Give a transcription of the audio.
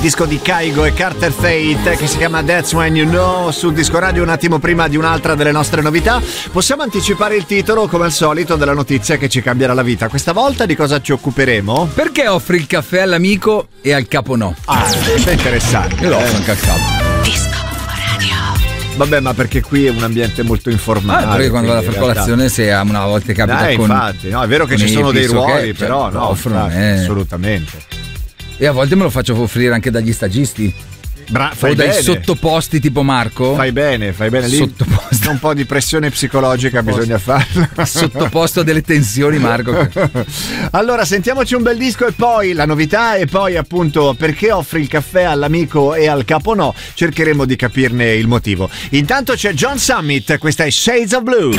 disco di Kygo e Carter Fate che si chiama That's When You Know su Disco Radio. Un attimo prima di un'altra delle nostre novità, possiamo anticipare il titolo come al solito della notizia che ci cambierà la vita. Questa volta di cosa ci occuperemo? Perché offri il caffè all'amico e al capo no? È interessante. Io lo offro anche al capo. Disco Radio. Vabbè, ma perché qui è un ambiente molto informale. Perché quando vado a fare colazione, se una volta capita con... infatti, no, è vero che ci sono dei ruoli, però no, offrono, assolutamente. E a volte me lo faccio offrire anche dagli stagisti. Fai o dai bene. Sottoposti tipo Marco. Fai bene lì. Sottoposto. Un po' di pressione psicologica bisogna farlo. Sottoposto a delle tensioni, Marco. Allora sentiamoci un bel disco e poi la novità e poi appunto perché offri il caffè all'amico e al capo no. Cercheremo di capirne il motivo. Intanto c'è John Summit, questa è Shades of Blue.